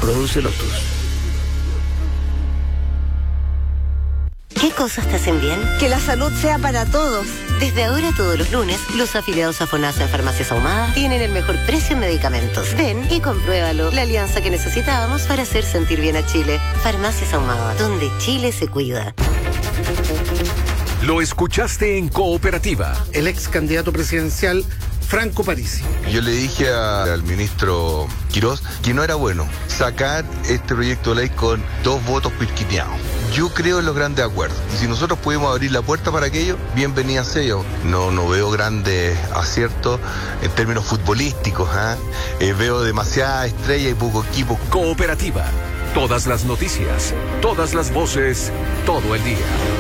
Produce Lotus. ¿Qué cosas te hacen bien? Que la salud sea para todos. Desde ahora, todos los lunes, los afiliados a FONASA en Farmacias Ahumada tienen el mejor precio en medicamentos. Ven y compruébalo. La alianza que necesitábamos para hacer sentir bien a Chile. Farmacias Ahumada, donde Chile se cuida. Lo escuchaste en Cooperativa. El ex candidato presidencial Franco Parisi. Yo le dije al ministro Quirós que no era bueno sacar este proyecto de ley con 2 votos pirquineados. Yo creo en los grandes acuerdos. Y si nosotros pudimos abrir la puerta para aquello, bienvenida sea yo. No veo grandes aciertos en términos futbolísticos. Veo demasiada estrella y poco equipo. Cooperativa. Todas las noticias, todas las voces, todo el día.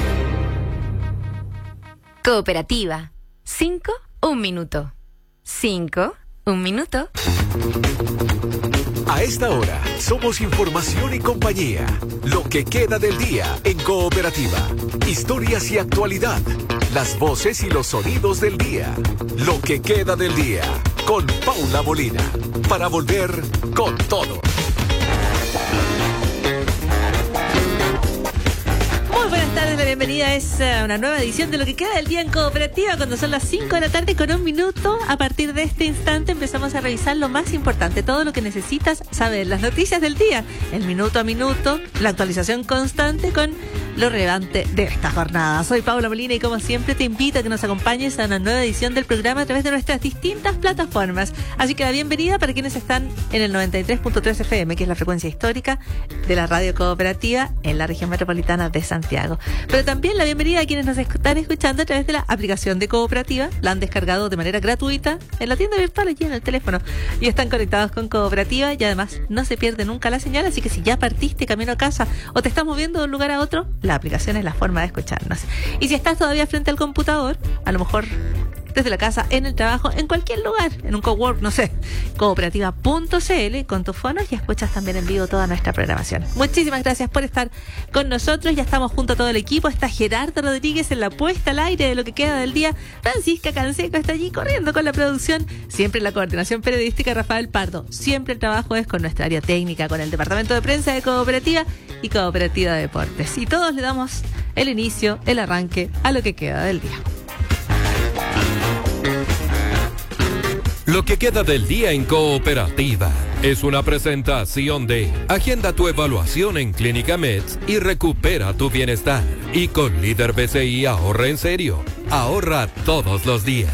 Cooperativa. 5, 1 minuto. 5, 1 minuto. A esta hora, somos información y compañía. Lo que queda del día en Cooperativa. Historias y actualidad. Las voces y los sonidos del día. Lo que queda del día. Con Paula Molina. Para volver con todo. Muy buenas tardes, la bienvenida es una nueva edición de Lo que queda del día en Cooperativa, cuando son las 5 de la tarde con 1 minuto. A partir de este instante empezamos a revisar lo más importante, todo lo que necesitas saber, las noticias del día, el minuto a minuto, la actualización constante con lo relevante de esta jornada. Soy Paula Molina y como siempre te invito a que nos acompañes a una nueva edición del programa a través de nuestras distintas plataformas. Así que la bienvenida para quienes están en el 93.3 FM, que es la frecuencia histórica de la radio Cooperativa en la región metropolitana de Santiago. Pero también la bienvenida a quienes nos están escuchando a través de la aplicación de Cooperativa. La han descargado de manera gratuita en la tienda virtual allí en el teléfono y están conectados con Cooperativa y además no se pierde nunca la señal, así que si ya partiste camino a casa o te estás moviendo de un lugar a otro, la aplicación es la forma de escucharnos. Y si estás todavía frente al computador, a lo mejor desde la casa, en el trabajo, en cualquier lugar, en un cowork, no sé, cooperativa.cl, con tus fonos y escuchas también en vivo toda nuestra programación. Muchísimas gracias por estar con nosotros. Ya estamos junto a todo el equipo. Está Gerardo Rodríguez en la puesta al aire de Lo que queda del día. Francisca Canseco está allí corriendo con la producción. Siempre en la coordinación periodística, Rafael Pardo. Siempre el trabajo es con nuestra área técnica, con el departamento de prensa de Cooperativa y Cooperativa de Deportes. Y todos le damos el inicio, el arranque a Lo que queda del día. Lo que queda del día en Cooperativa es una presentación de Agenda tu evaluación en Clínica Meds y recupera tu bienestar. Y con Líder BCI ahorra en serio. Ahorra todos los días.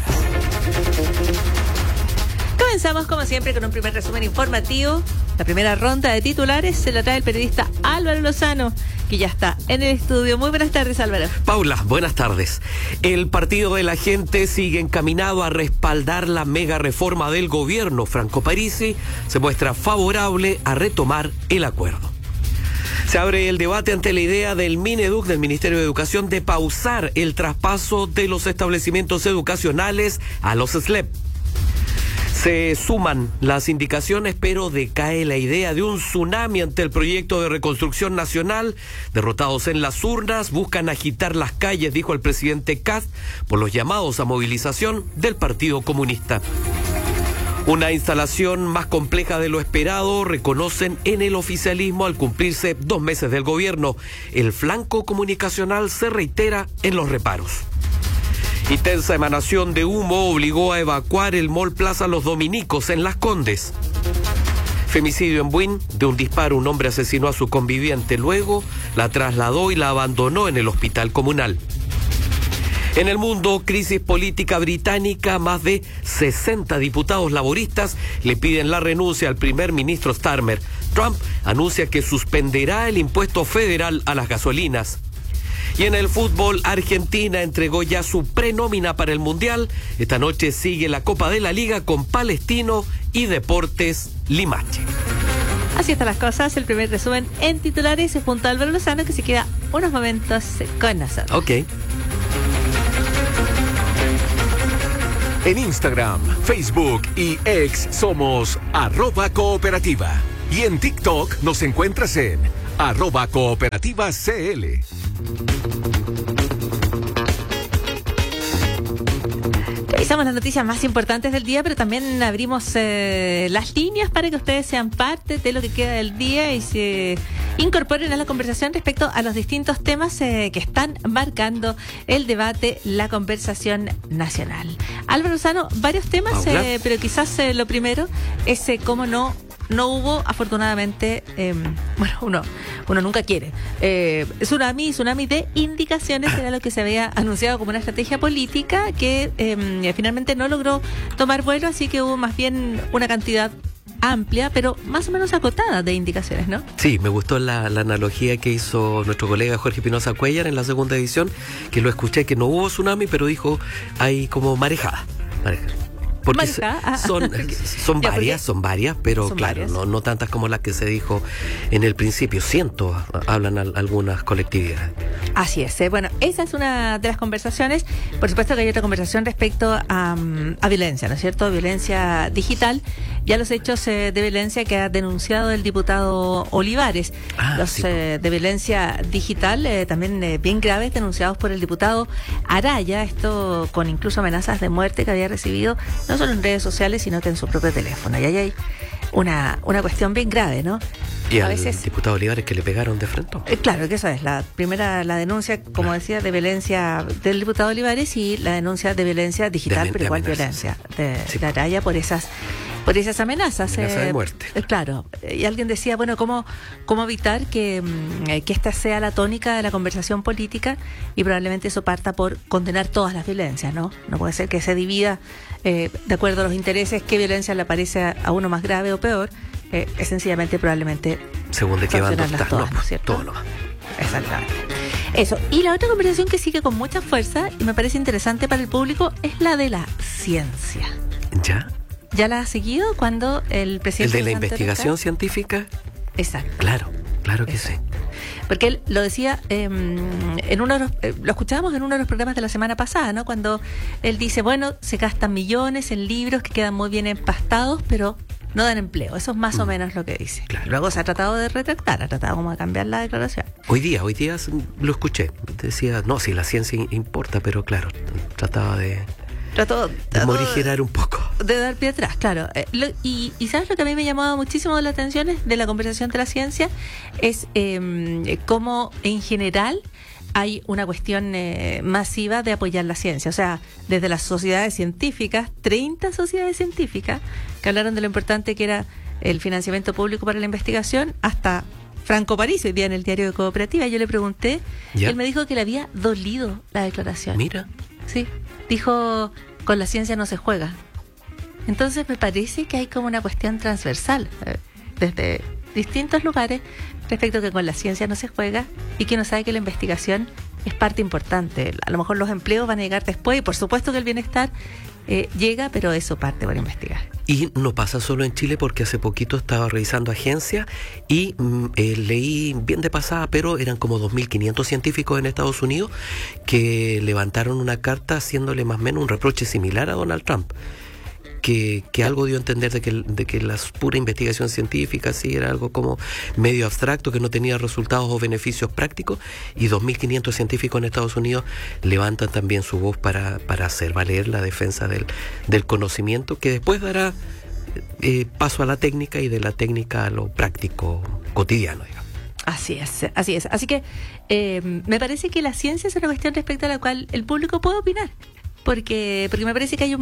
Comenzamos como siempre con un primer resumen informativo. La primera ronda de titulares se la trae el periodista Álvaro Lozano, que ya está en el estudio. Muy buenas tardes, Álvaro. Paula, buenas tardes. El Partido de la Gente sigue encaminado a respaldar la mega reforma del gobierno. Franco Parisi se muestra favorable a retomar el acuerdo. Se abre el debate ante la idea del Mineduc, del Ministerio de Educación, de pausar el traspaso de los establecimientos educacionales a los SLEP. Se suman las indicaciones, pero decae la idea de un tsunami ante el proyecto de reconstrucción nacional. Derrotados en las urnas, buscan agitar las calles, dijo el presidente Kast, por los llamados a movilización del Partido Comunista. Una instalación más compleja de lo esperado, reconocen en el oficialismo al cumplirse 2 meses del gobierno. El flanco comunicacional se reitera en los reparos. Intensa emanación de humo obligó a evacuar el Mall Plaza Los Dominicos en Las Condes. Femicidio en Buin. De un disparo, un hombre asesinó a su conviviente. Luego la trasladó y la abandonó en el hospital comunal. En el mundo, crisis política británica. Más de 60 diputados laboristas le piden la renuncia al primer ministro Starmer. Trump anuncia que suspenderá el impuesto federal a las gasolinas. Y en el fútbol, Argentina entregó ya su prenómina para el Mundial. Esta noche sigue la Copa de la Liga con Palestino y Deportes Limache. Así están las cosas. El primer resumen en titulares junto a Álvaro Lozano, que se queda unos momentos con nosotros. Ok. En Instagram, Facebook y X somos @cooperativa. Y en TikTok nos encuentras en @cooperativacl. Revisamos las noticias más importantes del día, pero también abrimos las líneas para que ustedes sean parte de lo que queda del día y se incorporen a la conversación respecto a los distintos temas que están marcando el debate, la conversación nacional. Álvaro Lozano, varios temas, pero quizás lo primero es cómo no hubo, afortunadamente, uno nunca quiere. Tsunami de indicaciones era lo que se había anunciado como una estrategia política que finalmente no logró tomar vuelo, así que hubo más bien una cantidad amplia, pero más o menos acotada de indicaciones, ¿no? Sí, me gustó la analogía que hizo nuestro colega Jorge Pinoza Cuellar en la segunda edición, que lo escuché, que no hubo tsunami, pero dijo hay como marejada. Porque son varias, pero son claro, varias. No tantas como las que se dijo en el principio. Cientos hablan algunas colectividades. Así es. Bueno, esa es una de las conversaciones. Por supuesto que hay otra conversación respecto a violencia, ¿no es cierto? Violencia digital. Ya los hechos de violencia que ha denunciado el diputado Olivares. De violencia digital también bien graves, denunciados por el diputado Araya. Esto con incluso amenazas de muerte que había recibido no solo en redes sociales, sino que en su propio teléfono. Y ahí hay una cuestión bien grave, ¿no? Y a veces, diputado Olivares que le pegaron de frente. Claro, que eso es. La denuncia, como decía, de violencia del diputado Olivares y la denuncia de violencia digital, pero igual violencia de Araya por esas amenazas. Amenaza de muerte. Claro. Y alguien decía, bueno, ¿cómo evitar que esta sea la tónica de la conversación política? Y probablemente eso parta por condenar todas las violencias, ¿no? No puede ser que se divida de acuerdo a los intereses qué violencia le parece a uno más grave o peor. Es sencillamente, probablemente, según de qué bando está, ¿no? Todo lo más. Exactamente. Eso. Y la otra conversación que sigue con mucha fuerza y me parece interesante para el público es la de la ciencia. ¿Ya la ha seguido cuando el presidente... ¿El de la investigación científica? Exacto. Claro que sí. Porque él lo decía lo escuchábamos en uno de los programas de la semana pasada, ¿no? Cuando él dice, bueno, se gastan millones en libros que quedan muy bien empastados, pero no dan empleo. Eso es más o menos lo que dice. Claro. Luego se ha tratado de retractar, ha tratado como de cambiar la declaración. Hoy día lo escuché. Decía, no, si la ciencia importa, pero claro, trataba de morigerar un poco. De dar pie atrás, claro. Y ¿sabes lo que a mí me llamaba muchísimo la atención de la conversación de la ciencia? Es cómo en general hay una cuestión masiva de apoyar la ciencia. O sea, desde las sociedades científicas, 30 sociedades científicas que hablaron de lo importante que era el financiamiento público para la investigación, hasta Franco Parisi, hoy día en el diario de Cooperativa. Yo le pregunté, él me dijo que le había dolido la declaración. Mira. Sí, dijo, con la ciencia no se juega. Entonces me parece que hay como una cuestión transversal desde distintos lugares respecto a que con la ciencia no se juega y que uno sabe que la investigación es parte importante. A lo mejor los empleos van a llegar después y por supuesto que el bienestar llega, pero eso parte por investigar. Y no pasa solo en Chile, porque hace poquito estaba revisando agencias y leí bien de pasada, pero eran como 2.500 científicos en Estados Unidos que levantaron una carta haciéndole más o menos un reproche similar a Donald Trump. Que algo dio a entender de que la pura investigación científica sí era algo como medio abstracto, que no tenía resultados o beneficios prácticos, y 2.500 científicos en Estados Unidos levantan también su voz para hacer valer la defensa del conocimiento, que después dará paso a la técnica y de la técnica a lo práctico cotidiano, digamos. Así es. Así que me parece que la ciencia es una cuestión respecto a la cual el público puede opinar. Porque me parece que hay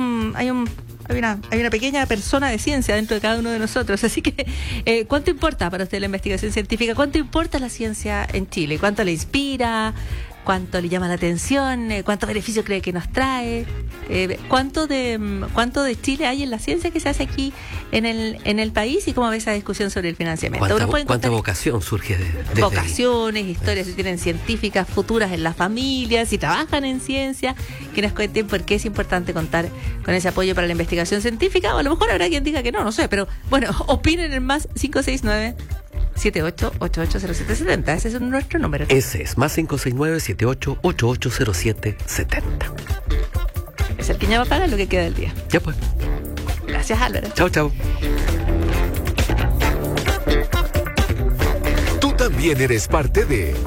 una pequeña persona de ciencia dentro de cada uno de nosotros. Así que, ¿cuánto importa para usted la investigación científica? ¿Cuánto importa la ciencia en Chile? ¿Cuánto le inspira? ¿Cuánto le llama la atención? ¿Cuántos beneficios cree que nos trae? ¿Cuánto de Chile hay en la ciencia que se hace aquí en el país? ¿Y cómo ve esa discusión sobre el financiamiento? ¿Cuánta vocación surge desde vocaciones, historias si tienen científicas futuras en las familias, si trabajan en ciencia, que nos cuenten por qué es importante contar con ese apoyo para la investigación científica? O a lo mejor habrá quien diga que no sé, pero bueno, opinen en más 569-78880770. Ese es nuestro número. Ese es más 569-78880770. Es el que llama para lo que queda del día. Ya pues. Gracias, Álvaro. Chao. Tú también eres parte de